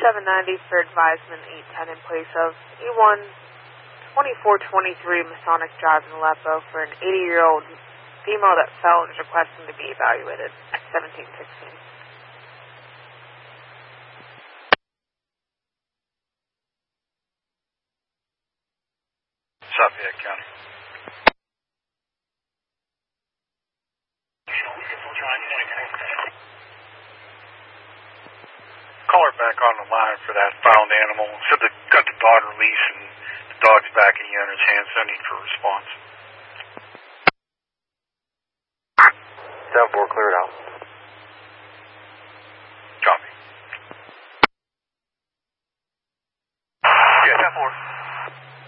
790 for advisement 810 in place of E1 2423 Masonic Drive in Aleppo for an 80-year-old female that fell and is requesting to be evaluated at 1716. Lafayette County. Call her back on the line for that found animal. Said they got the dog released and the dog's back in the owner's hands. No need for a response.